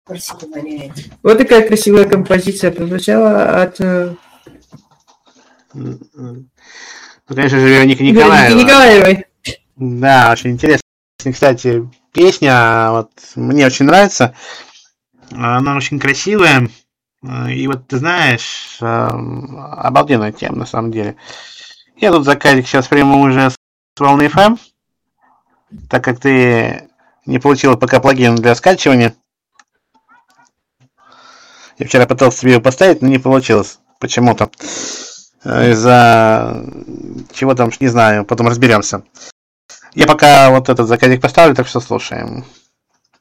Красиво воняет. Вот такая красивая композиция прозвучала от... Ну, конечно же, Вероника Николаева. Николаевой. Да, очень интересно. Кстати, песня вот, мне очень нравится. Она очень красивая. И вот, ты знаешь, обалденная тема, на самом деле. Я тут заказик сейчас прямо уже с волны FM, так как ты не получила пока плагин для скачивания. Я вчера пытался тебе его поставить, но не получилось почему-то. Из-за чего там, не знаю, потом разберемся. Я пока вот этот заказик поставлю, так что слушаем.